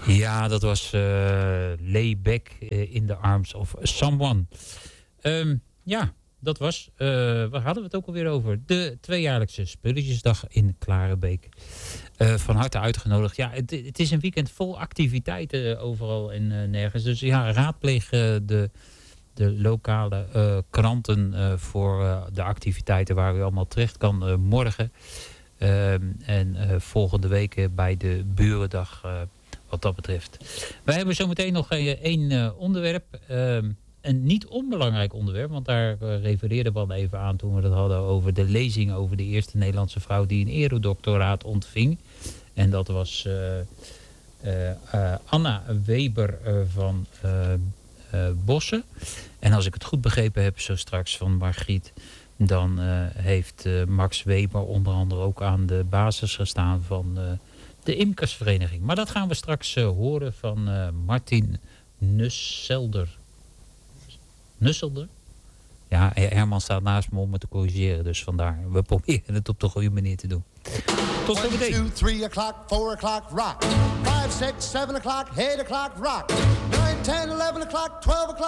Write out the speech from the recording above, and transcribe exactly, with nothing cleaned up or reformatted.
Ja, dat was uh, Lay Back uh, in the Arms of Someone. Um, ja, dat was... Uh, waar hadden we het ook alweer over? De tweejaarlijkse Spulletjesdag in Klarenbeek. Uh, van harte uitgenodigd. Ja, het, het is een weekend vol activiteiten overal en uh, nergens. Dus ja, raadpleeg uh, de, de lokale uh, kranten uh, voor uh, de activiteiten waar u allemaal terecht kan uh, morgen. Uh, en uh, volgende week uh, bij de Burendag... Uh, wat dat betreft. Wij hebben zometeen nog één uh, onderwerp. Uh, een niet onbelangrijk onderwerp. Want daar uh, refereerde we al even aan toen we het hadden over de lezing over de eerste Nederlandse vrouw die een eredoctoraat ontving. En dat was uh, uh, uh, Anna Weber uh, van uh, uh, Bossen. En als ik het goed begrepen heb zo straks van Margriet... dan uh, heeft uh, Max Weber onder andere ook aan de basis gestaan van... Uh, de Imkersvereniging. Maar dat gaan we straks uh, horen van uh, Martin Nusselder. Nusselder? Ja, Herman staat naast me om me te corrigeren. Dus vandaar. We proberen het op de goede manier te doen. Tot zometeen. one, two, three o'clock, four o'clock, rock. five, six, seven o'clock, eight o'clock, rock. nine, ten, eleven o'clock, twelve o'clock.